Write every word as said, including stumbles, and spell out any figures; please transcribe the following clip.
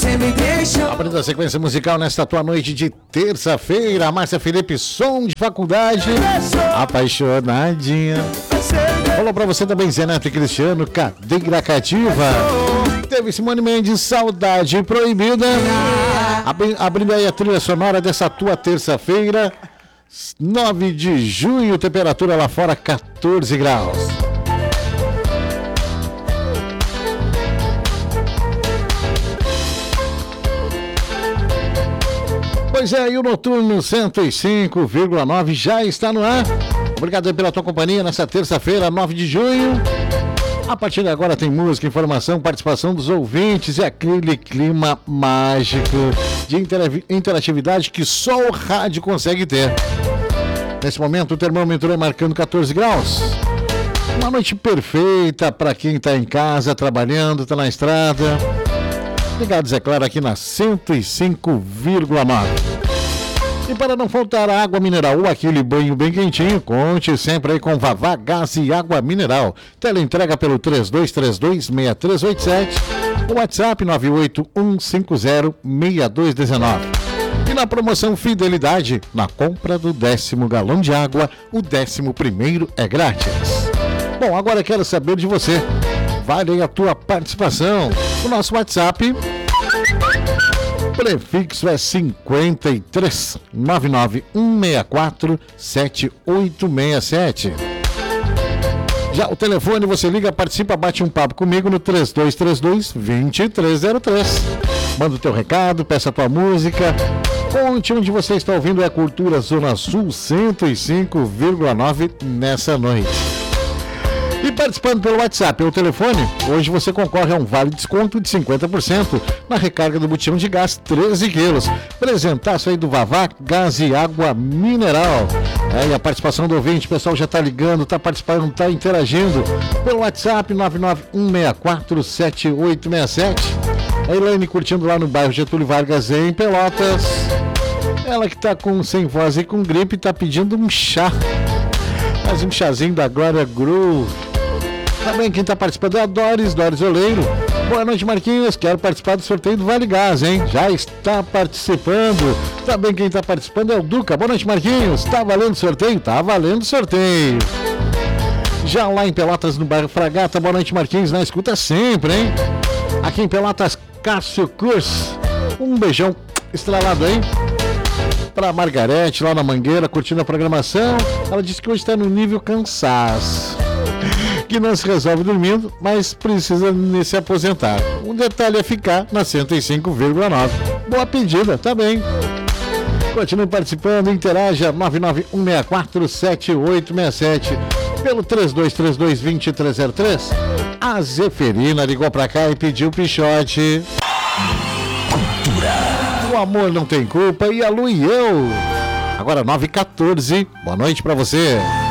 você me deixou. Abrindo a sequência musical nesta tua noite de terça-feira, Márcia Felipe, som de faculdade, apaixonadinha. Falou pra você também, Zenato e Cristiano, cadeira cativa. Teve Simone Mendes, saudade proibida. Abri, abrindo aí a trilha sonora dessa tua terça-feira, nove de junho, temperatura lá fora catorze graus. Pois é, e o Noturno cento e cinco vírgula nove já está no ar. Obrigado aí pela tua companhia nessa terça-feira, nove de junho. A partir de agora tem música, informação, participação dos ouvintes e aquele clima mágico de interatividade que só o rádio consegue ter. Nesse momento o termômetro é marcando catorze graus. Uma noite perfeita para quem está em casa, trabalhando, está na estrada. Ligados, é claro, aqui na cento e cinco vírgula nove. E para não faltar água mineral ou aquele banho bem quentinho, conte sempre aí com Vavá Gás e Água Mineral. Teleentrega pelo três dois três dois, seis três oito sete, o WhatsApp nove oito um cinco zero, seis dois um nove. E na promoção Fidelidade, na compra do décimo galão de água, o décimo primeiro é grátis. Bom, agora quero saber de você. Vale a tua participação. O nosso WhatsApp, prefixo é cinquenta e três, nove nove um seis quatro, sete oito seis sete. Já o telefone você liga, participa, bate um papo comigo no três dois três dois, dois três zero três. Manda o teu recado, peça a tua música. Conte onde você está ouvindo a Cultura Zona Sul cento e cinco vírgula nove nessa noite. E participando pelo WhatsApp ou telefone, hoje você concorre a um vale desconto de cinquenta por cento na recarga do botijão de gás treze quilos. Presentaço aí do Vavá Gás e Água Mineral. É, e a participação do ouvinte, o pessoal já está ligando, está participando, está interagindo pelo WhatsApp nove nove um seis quatro, sete oito seis sete. A Elaine curtindo lá no bairro Getúlio Vargas, em Pelotas. Ela que está com sem voz e com gripe, está pedindo um chá. Mais um chazinho da Glória Groove. Também quem está participando é a Doris, Doris Oleiro. Boa noite, Marquinhos. Quero participar do sorteio do Vale Gás, hein? Já está participando. Também quem está participando é o Duca. Boa noite, Marquinhos. Tá valendo sorteio? Tá valendo sorteio. Já lá em Pelotas, no bairro Fragata. Boa noite, Marquinhos. Na escuta sempre, hein? Aqui em Pelotas, Cássio Cruz. Um beijão estralado aí para Margarete, lá na Mangueira, curtindo a programação. Ela disse que hoje está no nível cansaço, que não se resolve dormindo, mas precisa se aposentar. Um detalhe é ficar na cento e cinco vírgula nove. Boa pedida, tá bem. Continue participando, interaja nove nove um seis quatro, sete oito seis sete pelo três dois três dois, dois três zero três. A Zeferina ligou pra cá e pediu pichote. O amor não tem culpa e a Lu e eu. Agora nove e quatorze. Boa noite pra você.